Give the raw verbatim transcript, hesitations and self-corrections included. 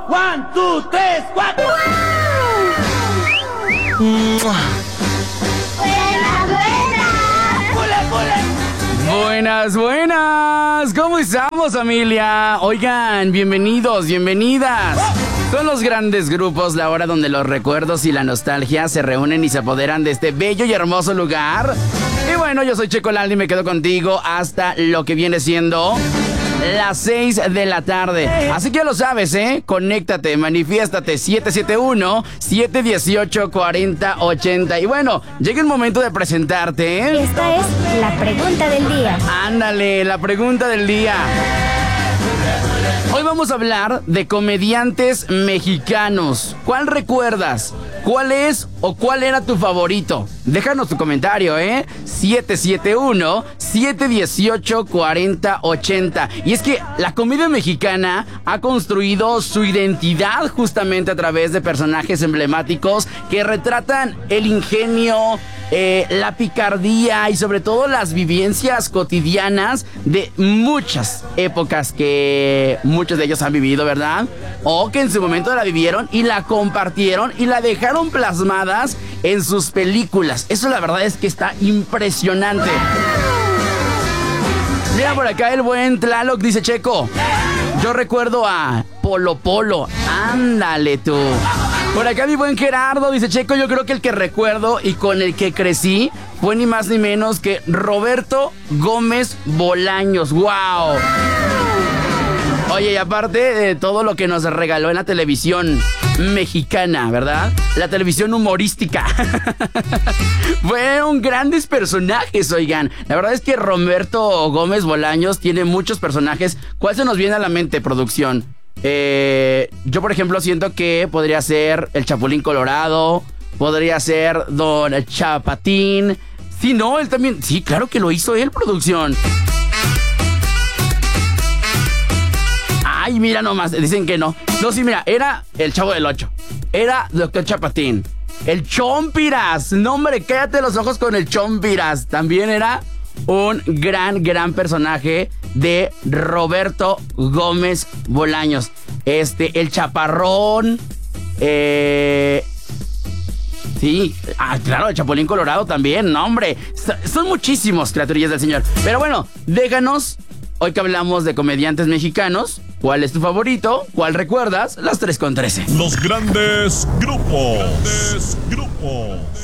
One, two, tres, cuatro. Buenas, buenas. ¿Cómo estamos, familia? Oigan, bienvenidos, bienvenidas. Son los grandes grupos, la hora donde los recuerdos y la nostalgia se reúnen y se apoderan de este bello y hermoso lugar. Y bueno, yo soy Checo Lalde y me quedo contigo hasta lo que viene siendo las seis de la tarde. Así que ya lo sabes, ¿eh? Conéctate, manifiéstate, siete siete uno, siete uno ocho, cuatro cero ocho cero. Y bueno, llega el momento de presentarte, ¿eh? Esta es la pregunta del día. Ándale, la pregunta del día. Hoy vamos a hablar de comediantes mexicanos. ¿Cuál recuerdas? ¿Cuál es o cuál era tu favorito? Déjanos tu comentario, ¿eh? siete siete uno, siete uno ocho, cuatro cero ocho cero. Y es que la comedia mexicana ha construido su identidad justamente a través de personajes emblemáticos que retratan el ingenio, eh, la picardía y sobre todo las vivencias cotidianas de muchas épocas que muchos de ellos han vivido, ¿verdad? O que en su momento la vivieron y la compartieron y la dejaron plasmadas en sus películas. Eso la verdad es que está impresionante. Mira por acá el buen Tlaloc, dice Checo. Yo recuerdo a Polo Polo. Ándale tú. Por acá mi buen Gerardo, dice Checo, yo creo que el que recuerdo y con el que crecí fue ni más ni menos que Roberto Gómez Bolaños. ¡Wow! Oye, y aparte de todo lo que nos regaló en la televisión mexicana, ¿verdad? La televisión humorística. Fueron grandes personajes, oigan. La verdad es que Roberto Gómez Bolaños tiene muchos personajes. ¿Cuál se nos viene a la mente, producción? Eh, yo, por ejemplo, siento que podría ser el Chapulín Colorado, podría ser Don Chapatín. Sí, no, él también. Sí, claro que lo hizo él, producción. Ay, mira nomás, dicen que no. No, sí, mira, era el Chavo del Ocho. Era Doctor Chapatín. El Chompiras. No, hombre, cállate los ojos con el Chompiras. También era un gran, gran personaje de Roberto Gómez Bolaños. Este, el Chaparrón. Eh... Sí, ah, claro, el Chapulín Colorado también. No, hombre, son muchísimos, criaturillas del señor. Pero bueno, déjanos, hoy que hablamos de comediantes mexicanos, ¿cuál es tu favorito? ¿Cuál recuerdas? Las tres con trece. Los grandes grupos. Grandes grupos.